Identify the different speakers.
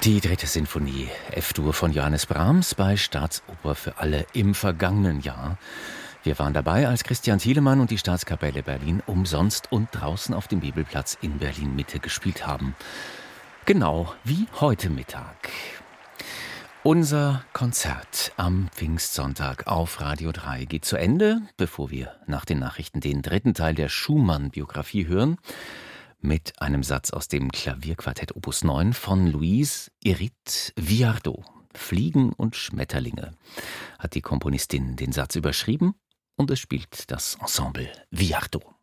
Speaker 1: Die dritte Sinfonie F-Dur von Johannes Brahms bei Staatsoper für alle im vergangenen Jahr. Wir waren dabei, als Christian Thielemann und die Staatskapelle Berlin umsonst und draußen auf dem Bibelplatz in Berlin-Mitte gespielt haben. Genau wie heute Mittag. Unser Konzert am Pfingstsonntag auf Radio 3 geht zu Ende, bevor wir nach den Nachrichten den dritten Teil der Schumann-Biografie hören, mit einem Satz aus dem Klavierquartett Opus 9 von Louise Irit Viardot. Fliegen und Schmetterlinge hat die Komponistin den Satz überschrieben und es spielt das Ensemble Viardot.